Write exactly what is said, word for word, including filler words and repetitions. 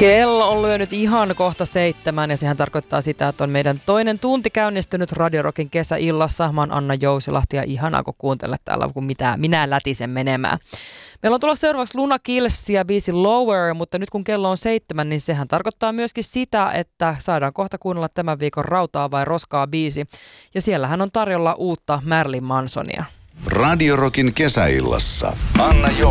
Kello on lyönyt ihan kohta seitsemän ja sehän tarkoittaa sitä, että on meidän toinen tunti käynnistynyt Radio Rockin kesäillassa. Mä oon Anna Jousilahti ja ihanaa kun kuuntelet täällä, kun mitä, minä lätisen menemään. Meillä on tulossa seuraavaksi Luna Killsia biisi Lower, mutta nyt kun kello on seitsemän, niin sehän tarkoittaa myöskin sitä, että saadaan kohta kuunnella tämän viikon Rautaa vai Roskaa biisi. Ja siellähän on tarjolla uutta Marilyn Mansonia. Radio Rockin kesäillassa Anna Jousilahti.